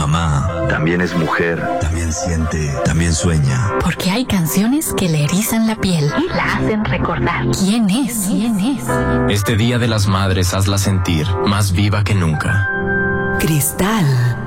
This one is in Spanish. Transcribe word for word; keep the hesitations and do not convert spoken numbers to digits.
Mamá también es mujer, también siente, también sueña. Porque hay canciones que le erizan la piel y la hacen recordar quién es, quién es. Este Día de las Madres hazla sentir más viva que nunca. Cristal.